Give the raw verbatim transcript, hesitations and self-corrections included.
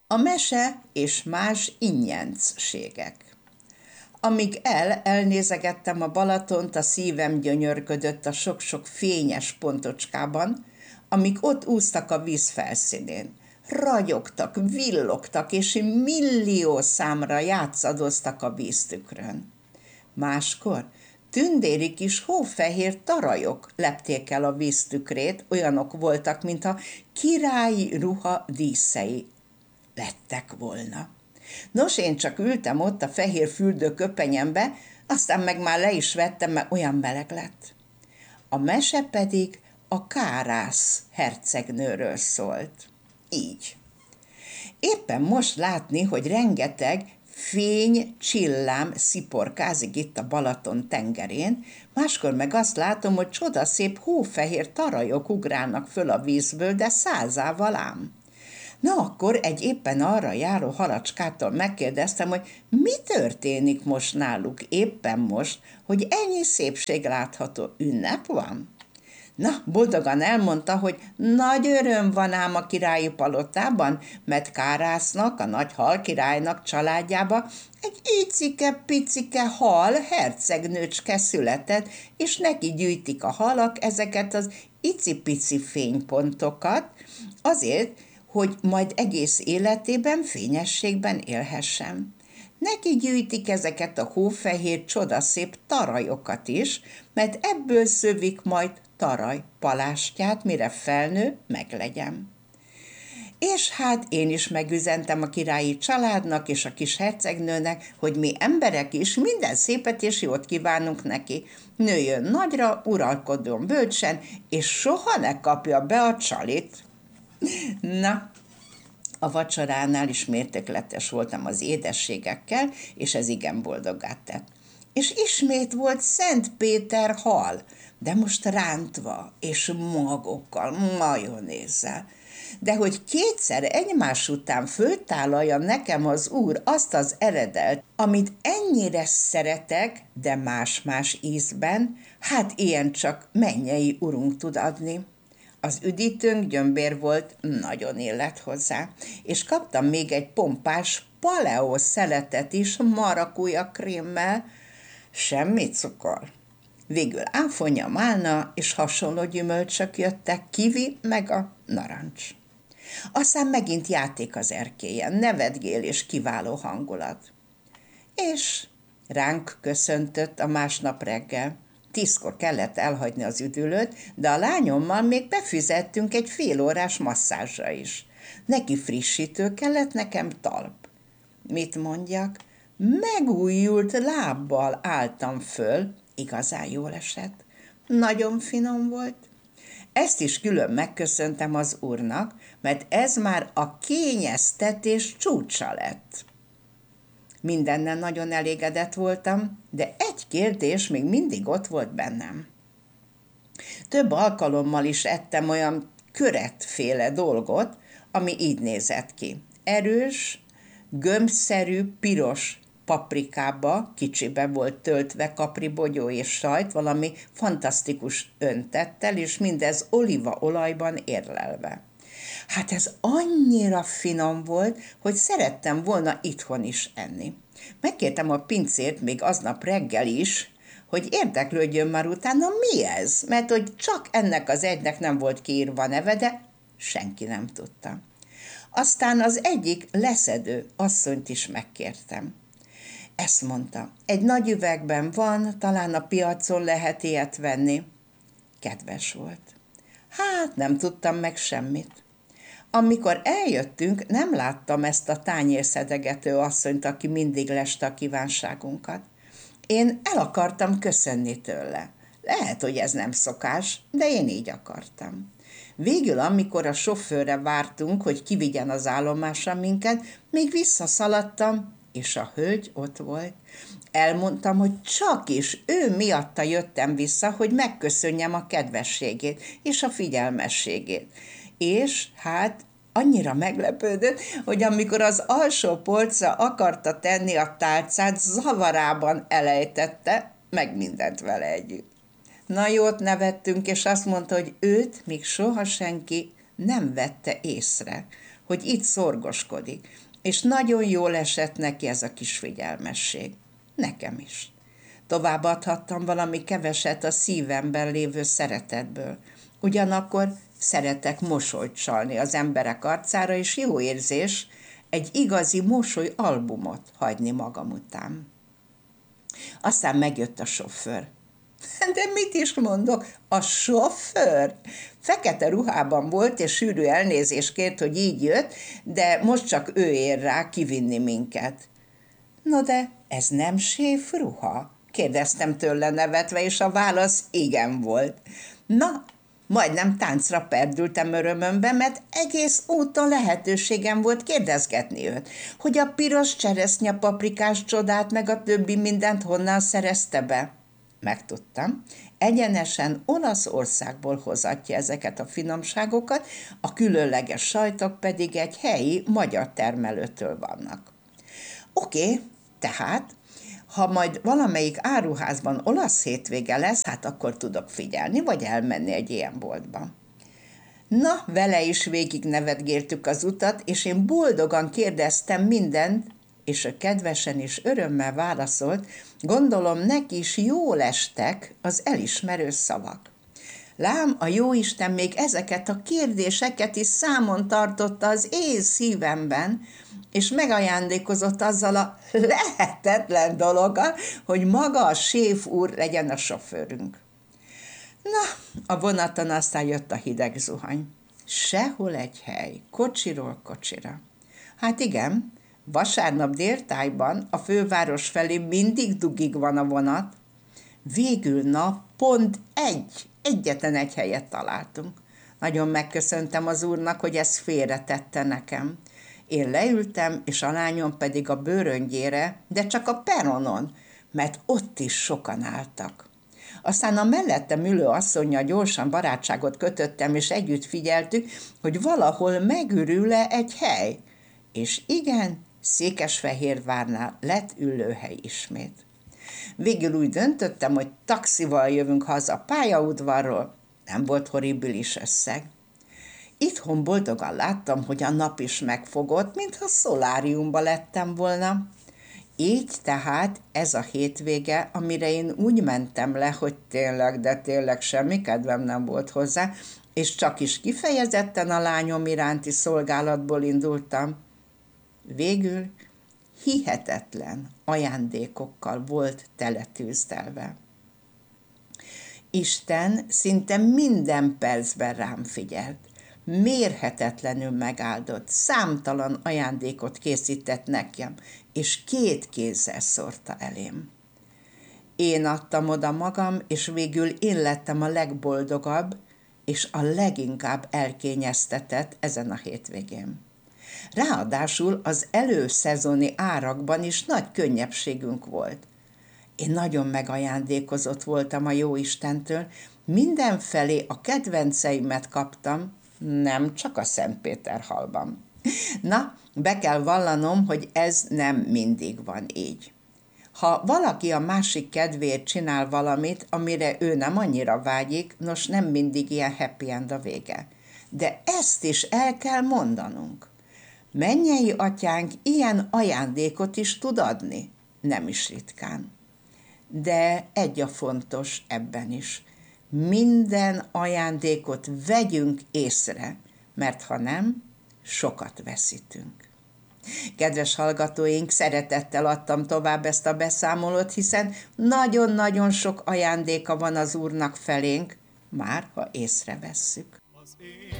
A mese és más ingyencségek. Amíg el elnézegettem a Balatont, a szívem gyönyörködött a sok-sok fényes pontocskában, amik ott úsztak a víz felszínén. Ragyogtak, villogtak, és millió számra játszadoztak a víztükrön. Máskor tündéri kis hófehér tarajok lepték el a víztükrét, olyanok voltak, mintha királyi ruha díszei lettek volna. Nos, én csak ültem ott a fehér fürdő köpenyembe, aztán meg már le is vettem, mert olyan meleg lett. A mese pedig a Kárász hercegnőről szólt. Így. Éppen most látni, hogy rengeteg fény, csillám sziporkázik itt a Balaton tengerén, máskor meg azt látom, hogy csodaszép hófehér tarajok ugrálnak föl a vízből, de százával ám. Na akkor egy éppen arra járó halacskától megkérdeztem, hogy mi történik most náluk éppen most, hogy ennyi szépség látható, ünnep van? Na, boldogan elmondta, hogy nagy öröm van ám a királyi palotában, mert Kárásznak, a nagy halkirálynak családjába egy icike-picike hal hercegnőcske született, és neki gyűjtik a halak ezeket az icipici fénypontokat, azért, hogy majd egész életében fényességben élhessen. Neki gyűjtik ezeket a hófehér csodaszép tarajokat is, mert ebből szövik majd taraj palástját, mire felnő, meglegyen. És hát én is megüzentem a királyi családnak és a kis hercegnőnek, hogy mi emberek is minden szépet és jót kívánunk neki. Nőjön nagyra, uralkodjon bölcsen, és soha ne kapja be a csalit. Na, a vacsoránál is mértékletes voltam az édességekkel, és ez igen boldoggá tett. És ismét volt Szent Péter hal, de most rántva és magokkal, majonézzel. De hogy kétszer egymás után föltállalja nekem az Úr azt az eredelt, amit ennyire szeretek, de más-más ízben, hát ilyen csak mennyei Urunk tud adni. Az üdítőnk gyömbér volt, nagyon illett hozzá, és kaptam még egy pompás paleó szeletet is marakúja krémmel, semmi cukor. Végül áfonya, málna és hasonló gyümölcsök jöttek, kivi meg a narancs. Aztán megint játék az erkélyen, nevetgél és kiváló hangulat. És ránk köszöntött a másnap reggel. Tízkor kellett elhagyni az üdülőt, de a lányommal még befizettünk egy fél órás masszázsra is. Neki frissítő kellett, nekem talp. Mit mondjak? Megújult lábbal álltam föl, igazán jól esett. Nagyon finom volt. Ezt is külön megköszöntem az Úrnak, mert ez már a kényeztetés csúcsa lett. Mindennel nagyon elégedett voltam, de egy kérdés még mindig ott volt bennem. Több alkalommal is ettem olyan köretféle dolgot, ami így nézett ki. Erős, gömbszerű, piros paprikába, kicsibe volt töltve kapribogyó és sajt, valami fantasztikus öntettel, és mindez olívaolajban érlelve. Hát ez annyira finom volt, hogy szerettem volna itthon is enni. Megkértem a pincért még aznap reggel is, hogy érdeklődjön már utána, mi ez, mert hogy csak ennek az egynek nem volt kiírva neve, de senki nem tudta. Aztán az egyik leszedő asszonyt is megkértem. Ezt mondta, egy nagy üvegben van, talán a piacon lehet ilyet venni. Kedves volt. Hát nem tudtam meg semmit. Amikor eljöttünk, nem láttam ezt a tányérszedegető asszonyt, aki mindig leste a kívánságunkat. Én el akartam köszönni tőle. Lehet, hogy ez nem szokás, de én így akartam. Végül, amikor a sofőrre vártunk, hogy kivigyen az állomásra minket, még visszaszaladtam, és a hölgy ott volt. Elmondtam, hogy csak is ő miatta jöttem vissza, hogy megköszönjem a kedvességét és a figyelmességét. És hát annyira meglepődött, hogy amikor az alsó polcra akarta tenni a tálcát, zavarában elejtette, meg mindent vele együtt. Na jót nevettünk, és azt mondta, hogy őt még soha senki nem vette észre, hogy itt szorgoskodik, és nagyon jól esett neki ez a kis figyelmesség. Nekem is. Továbbadhattam valami keveset a szívemben lévő szeretetből. Ugyanakkor szeretek mosolyt csalni az emberek arcára, és jó érzés egy igazi mosoly albumot hagyni magam után. Aztán megjött a sofőr. De mit is mondok? A sofőr fekete ruhában volt, és sűrű elnézést kért, hogy így jött, de most csak ő ér rá kivinni minket. No de ez nem séfruha? Kérdeztem tőle nevetve, és a válasz igen volt. Na, majdnem táncra perdültem örömömbe, mert egész úton lehetőségem volt kérdezgetni őt, hogy a piros cseresznye paprikás csodát meg a többi mindent honnan szerezte be. Megtudtam, egyenesen Olaszországból hozatja ezeket a finomságokat, a különleges sajtok pedig egy helyi magyar termelőtől vannak. Oké, okay, tehát, ha majd valamelyik áruházban olasz hétvége lesz, hát akkor tudok figyelni, vagy elmenni egy ilyen boltba. Na, vele is végig nevetgéltük az utat, és én boldogan kérdeztem mindent, és ő kedvesen és örömmel válaszolt, gondolom neki is jól estek az elismerő szavak. Lám, a jóisten még ezeket a kérdéseket is számon tartotta az én szívemben, és megajándékozott azzal a lehetetlen dologgal, hogy maga a séf úr legyen a sofőrünk. Na, a vonaton aztán jött a hideg zuhany. Sehol egy hely, kocsiról kocsira. Hát igen, vasárnap déltájban a főváros felé mindig dugig van a vonat. Végül na, pont egy, egyetlen egy helyet találtunk. Nagyon megköszöntem az úrnak, hogy ezt félretette nekem. Én leültem, és a lányom pedig a bőröngyére, de csak a peronon, mert ott is sokan álltak. Aztán a mellettem ülő asszonnyal gyorsan barátságot kötöttem, és együtt figyeltük, hogy valahol megürül-e egy hely. És igen, Székesfehérvárnál lett ülőhely ismét. Végül úgy döntöttem, hogy taxival jövünk haza a pályaudvarról, nem volt horribilis összeg. Itthon boldogan láttam, hogy a nap is megfogott, mintha szoláriumba lettem volna. Így tehát ez a hétvége, amire én úgy mentem le, hogy tényleg, de tényleg semmi kedvem nem volt hozzá, és csak is kifejezetten a lányom iránti szolgálatból indultam. Végül hihetetlen ajándékokkal volt teletűzdelve. Isten szinte minden percben rám figyelt. Mérhetetlenül megáldott, számtalan ajándékot készített nekem, és két kézzel szórta elém. Én adtam oda magam, és végül én lettem a legboldogabb, és a leginkább elkényeztetett ezen a hétvégén. Ráadásul az előszezoni árakban is nagy könnyebbségünk volt. Én nagyon megajándékozott voltam a Jóistentől, mindenfelé a kedvenceimet kaptam, nem csak a Szentpéterhalban. Na, be kell vallanom, hogy ez nem mindig van így. Ha valaki a másik kedvéért csinál valamit, amire ő nem annyira vágyik, nos nem mindig ilyen happy end a vége. De ezt is el kell mondanunk. Mennyei atyánk ilyen ajándékot is tud adni, nem is ritkán. De egy a fontos ebben is. Minden ajándékot vegyünk észre, mert ha nem, sokat veszítünk. Kedves hallgatóink, szeretettel adtam tovább ezt a beszámolót, hiszen nagyon-nagyon sok ajándéka van az Úrnak felénk, már ha észrevesszük. Az én